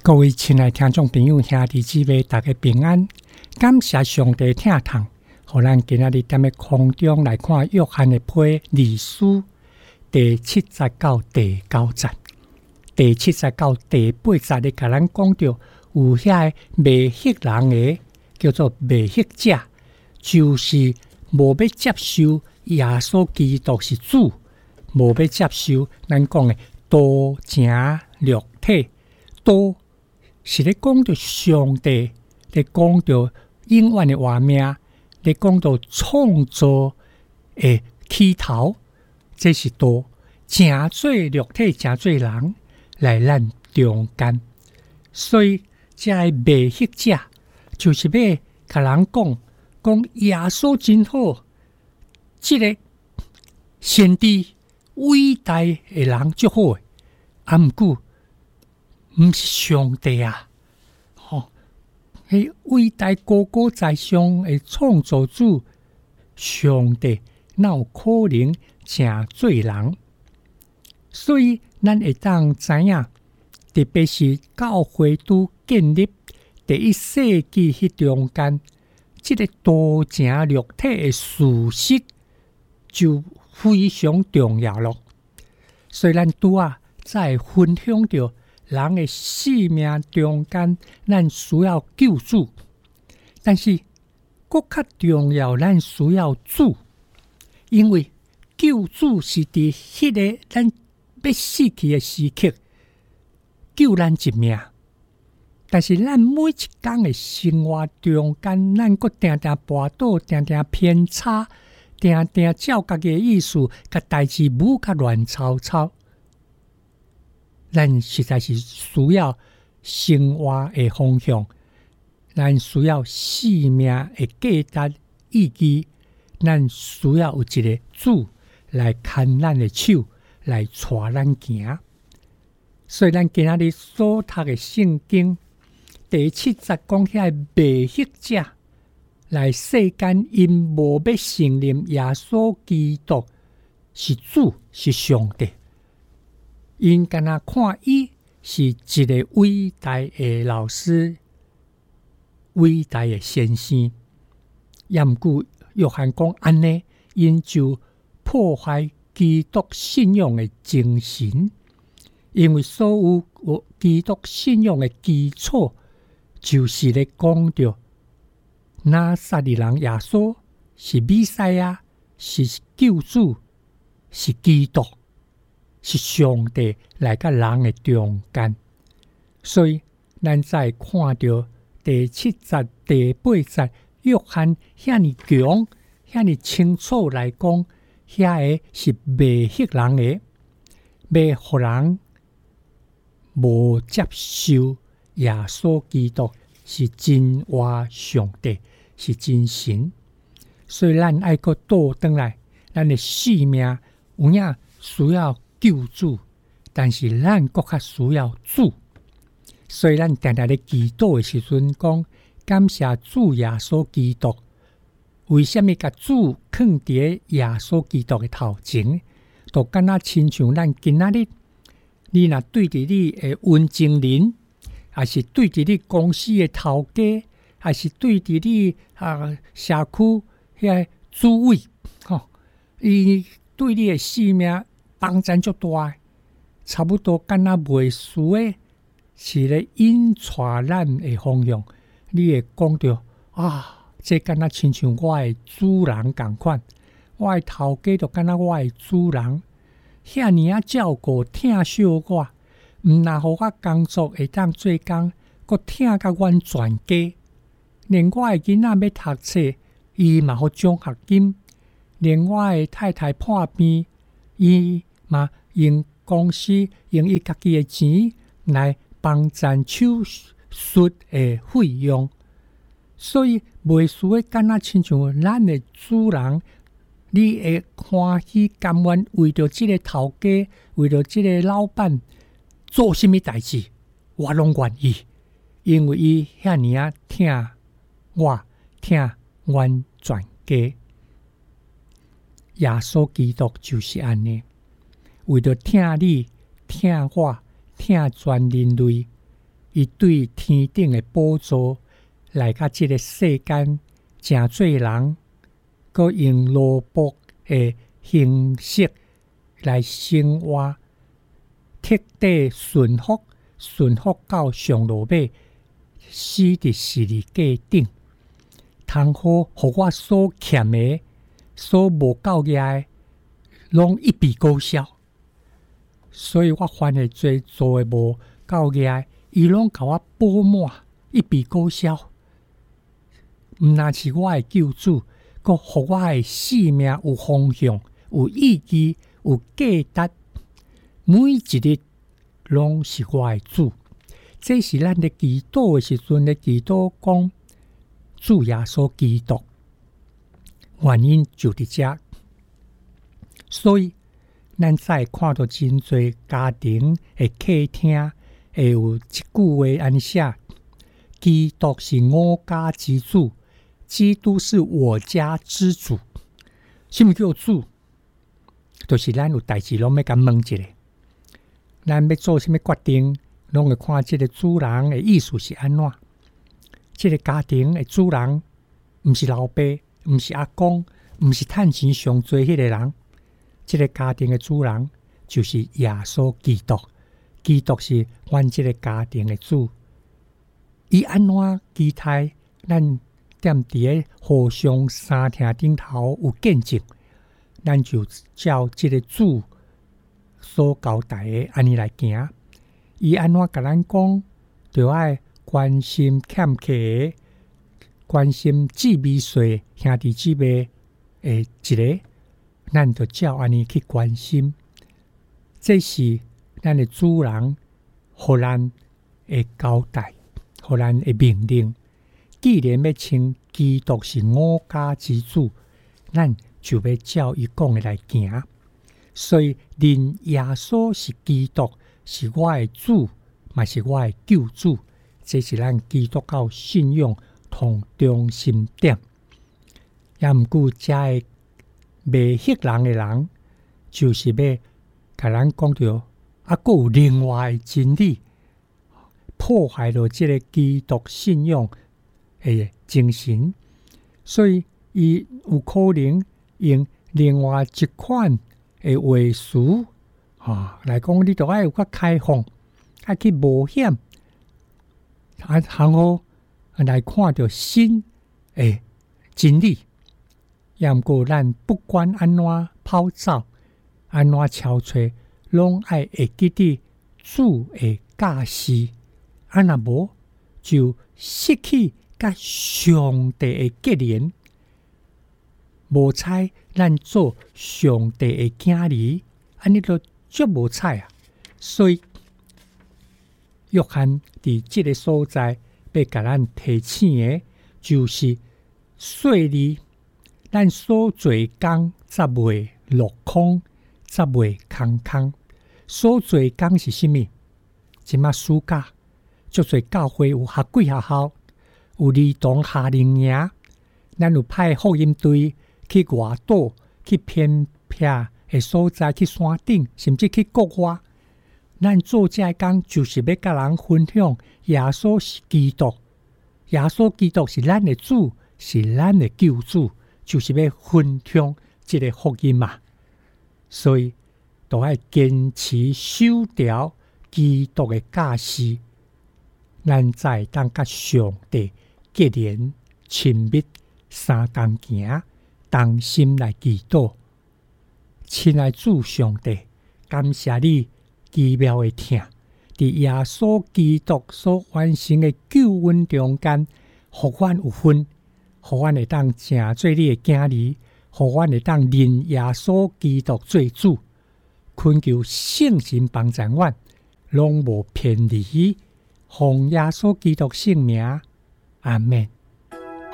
各位亲爱听众朋友、兄弟姊妹，大家平安！感谢上帝疼痛，互咱今仔日踮咧空中来看约翰的批历书第79第9节，第79第8节咧，甲咱讲到有遐卖血人的叫做卖血者，就是无要接受耶稣基督是主，无要接受咱讲的道成肉体道。是咧讲到上帝，咧讲到永远的话命，咧讲到创造的起头，这是道成做肉体，成做人来咱中间。所以，这个卖血者就是要甲人讲耶稣真好，这个先知伟大的人足好诶，啊，毋过。毋是上帝啊！迄伟大高高在上的创造主上帝，哪有可能成做人？所以咱会当知影，特别是教会都建立第1世纪迄中间，这个道成肉体的事实就非常重要咯。所以咱拄在分享着。人的生命中间，咱需要救主，但是更较重要，咱需要主，因为救主是伫迄个咱要死去的时刻救咱一命。但是咱每一天的生活中间，咱阁定定跋倒，定定偏差，定定照家己的意思，甲代志舞甲乱糟糟。咱实在是需要生活的方向，咱需要生命的价值意义，咱需要有一个主来牵咱的手，来带咱行。所以咱今仔日所读的圣经第7节讲遐卖血者来世间，因无要承认耶稣基督是主是上帝。因敢若看伊是一个伟大的老师、伟大的先生，也毋过约翰讲安尼，因就破坏基督信仰的精神，因为所有基督信仰的基础，就是咧讲到拿撒勒人耶稣是弥赛亚，是救主，是基督。是上帝来甲人的中间，所以咱再看到第7节、第8节，约翰遐尼强、遐尼清楚来讲，遐个是卖血人的，要互人无接受耶稣基督是真话上帝，是真神，所以咱爱阁倒转来，咱的生命有影需要。救主，但是咱更较需要主，所以咱常常咧祈祷的时阵讲，感谢主耶稣基督。为什么甲主放伫耶稣基督的头前？就敢若亲像咱今仔日，你若对伫你的温情人，还是对伫你公司的头家，还是对伫你社区遐主委，伊对你的生命。帮咱足大，差不多敢若袂输的，是咧引带咱的方向。你会讲到这敢若亲像我的主人共款，我的头家就敢若我的主人，遐尼照顾疼惜我，毋但互我工作会当做工，阁疼甲阮全家，连我的囡仔要读册，伊嘛互奖学金，连我的太太破病，伊嘛用公司用伊家己的钱来帮咱手术的费用，所以袂输的敢若亲像咱的主人，你会欢喜甘愿为着即个头家，为着即个老板做甚物代志，我拢愿意，因为伊遐尼疼我，疼阮全家。耶稣基督就是安尼。为着疼你、疼我、疼全人类， 伊对天顶的宝座来到这个世间，真做人，佮用奴仆的形式来生活，彻底顺服到上路尾，死伫十字架顶，通好互我所欠的、所无够业的，拢一笔勾销。所以我犯的罪做的无够业，伊拢甲我补满，一笔勾销。毋但是我的救主，佮互我的生命有方向、有意义、有价值，每一日拢是我的主。这是咱咧祈祷的时阵咧祈祷讲主耶稣基督，原因就伫遮。所以咱再看到真侪家庭的客厅会有一句话安尼写：基督是我家之主，基督是我家之主。什么叫主？就是咱有代志拢要甲问一下，咱要做什么决定，拢会看这个主人的意思是安怎。这个家庭的主人，毋是老爸，毋是阿公，毋是趁钱上多迄个人。这个家庭的主人就是耶稣基督，基督是阮这个家庭的主。伊安怎期待咱踮伫个互相三听顶头有见证，咱就照这个主所交代的安尼来行。伊安怎甲咱讲，就爱关心欠客的，关心姊妹岁兄弟姊妹的一个，咱就照安尼去关心。这是咱的主人互咱的交代，互咱的命令。既然要称基督是我家之主，咱就要照伊讲的来行。所以认耶稣是基督，是我的主，嘛是我的救主。这是咱基督教信仰同中心点。也毋过，遮个袂识人的人，就是要甲咱讲到，还有另外的真理，破坏了这个基督信仰的精神。所以，伊有可能用另外一款的话术来讲，你都爱有较开放，爱去冒险。然后来看到新的真理，也毋过咱不管安怎跑走，安怎敲吹，拢爱会记得主的教示。安若无，就失去甲上帝的结连，无彩咱做上帝的囝儿，安尼都足无彩啊！所以约翰伫这个所在要甲咱提醒的，就是细里咱所做工则袂落空，则袂空空。所做工是甚物？即马暑假足侪教会有学几学校，有儿童夏令营，咱有派福音队去外岛，去偏僻的所在，去山顶，甚至去国外。咱做这工就是要甲人分享耶稣是基督，耶稣基督是咱的主，是咱的救主，就是要分享这个福音嘛。所以都要坚持守条基督的教示，咱才当甲上帝结连亲密，三同行，同心来祈祷。亲爱主上帝，感谢你奇妙的疼，伫耶稣基督所完成的救恩中间，互阮有份，互阮会当成做你的囝儿，互阮会当认耶稣基督做主，恳求圣神帮助阮，拢无偏离，奉耶稣基督圣名，阿们。